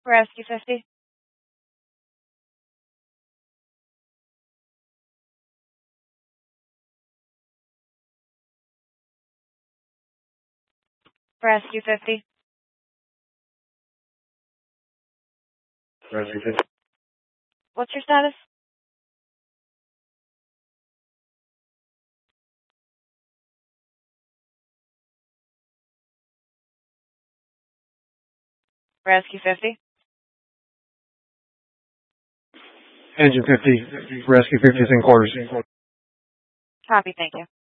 Rescue 50. Rescue 50. Rescue 50. What's your status? Rescue 50. Engine 50. Rescue 50 is in quarters. Copy, thank you.